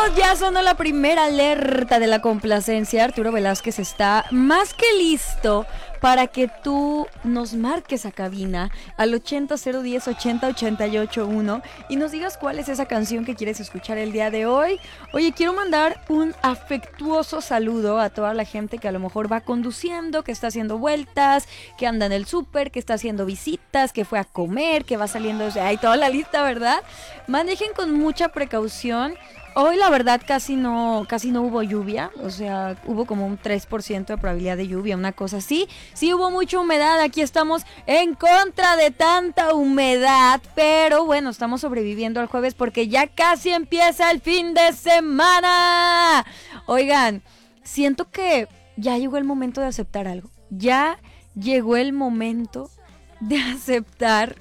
Ya sonó la primera alerta de la complacencia. Arturo Velázquez está más que listo para que tú nos marques a cabina al 80 010 80 88 1 y nos digas cuál es esa canción que quieres escuchar el día de hoy. Oye, quiero mandar un afectuoso saludo a toda la gente que a lo mejor va conduciendo, que está haciendo vueltas, que anda en el súper, que está haciendo visitas, que fue a comer, que va saliendo, o sea, hay toda la lista, ¿verdad? Manejen con mucha precaución. Hoy la verdad casi no hubo lluvia, o sea, hubo como un 3% de probabilidad de lluvia, una cosa así. Sí hubo mucha humedad, aquí estamos en contra de tanta humedad, pero bueno, estamos sobreviviendo al jueves porque ya casi empieza el fin de semana. Oigan, siento que ya llegó el momento de aceptar algo, ya llegó el momento de aceptar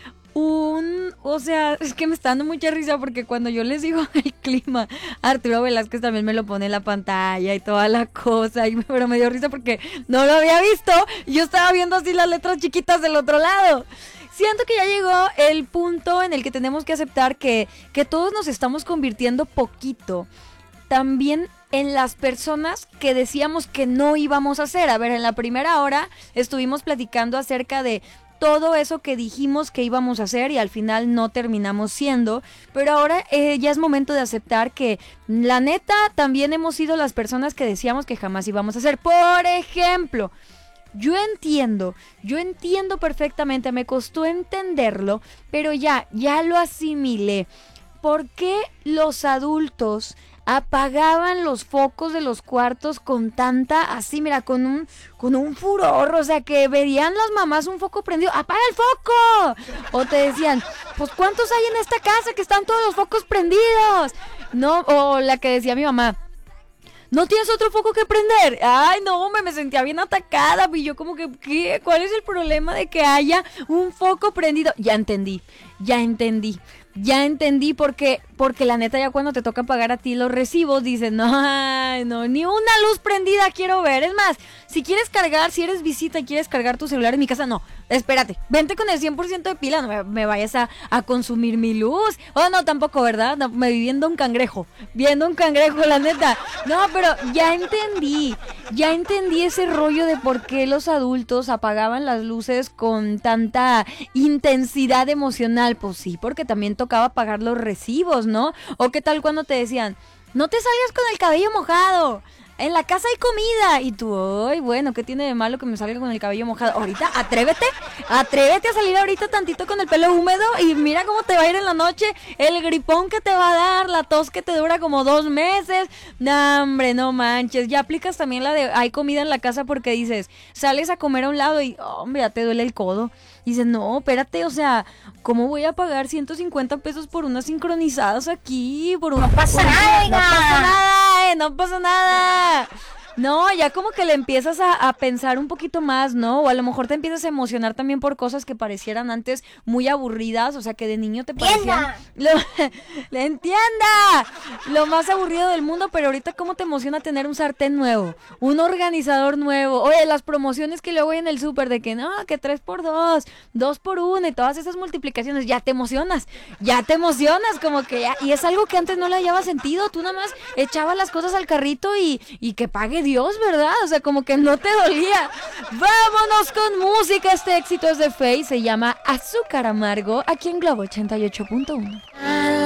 o sea, es que me está dando mucha risa porque cuando yo les digo el clima, Arturo Velázquez también me lo pone en la pantalla y toda la cosa, pero me dio risa porque no lo había visto, yo estaba viendo así las letras chiquitas del otro lado. Siento que ya llegó el punto en el que tenemos que aceptar que todos nos estamos convirtiendo poquito también en las personas que decíamos que no íbamos a hacer. A ver, en la primera hora estuvimos platicando acerca de todo eso que dijimos que íbamos a hacer y al final no terminamos siendo, pero ahora ya es momento de aceptar que la neta también hemos sido las personas que decíamos que jamás íbamos a hacer. Por ejemplo, yo entiendo perfectamente, me costó entenderlo, pero ya lo asimilé. ¿Por qué los adultos apagaban los focos de los cuartos con tanta, así mira, con un furor? O sea, que veían las mamás un foco prendido, ¡apaga el foco! O te decían, pues ¿cuántos hay en esta casa que están todos los focos prendidos? No, o la que decía mi mamá, ¿no tienes otro foco que prender? Ay, no, me sentía bien atacada. Y yo como que, ¿qué? ¿Cuál es el problema de que haya un foco prendido? Ya entendí porque la neta ya cuando te toca pagar a ti los recibos dices, no, ni una luz prendida quiero ver. Es más, si quieres cargar, si eres visita y quieres cargar tu celular en mi casa, no, espérate, vente con el 100% de pila, no me vayas a consumir mi luz. Oh, no, tampoco, ¿verdad? No, me vi viendo un cangrejo, la neta. No, pero ya entendí ese rollo de por qué los adultos apagaban las luces con tanta intensidad emocional. Pues sí, porque también tocaba pagar los recibos, ¿no? O qué tal cuando te decían, no te salgas con el cabello mojado, en la casa hay comida, y tú, ay, bueno, ¿qué tiene de malo que me salga con el cabello mojado? Ahorita, atrévete a salir ahorita tantito con el pelo húmedo y mira cómo te va a ir en la noche, el gripón que te va a dar, la tos que te dura como 2 meses. No, hombre, no manches. Ya aplicas también la de hay comida en la casa porque dices, sales a comer a un lado y, hombre, ya te duele el codo. Y dices, no, espérate, o sea, ¿cómo voy a pagar 150 pesos por unas sincronizadas aquí? No pasa nada, no pasa nada. No, ya como que le empiezas a pensar un poquito más, ¿no? O a lo mejor te empiezas a emocionar también por cosas que parecieran antes muy aburridas, o sea, que de niño te parecían... ¡Le entienda! Lo más aburrido del mundo, pero ahorita cómo te emociona tener un sartén nuevo, un organizador nuevo. Oye, las promociones que luego hay en el súper de que no, que 3x2, 2x1 y todas esas multiplicaciones, ya te emocionas, como que ya... Y es algo que antes no le hallaba sentido, tú nada más echabas las cosas al carrito y que pague Dios, ¿verdad? O sea, como que no te dolía. Vámonos con música. Este éxito es de Faye, se llama Azúcar Amargo, aquí en Globo 88.1.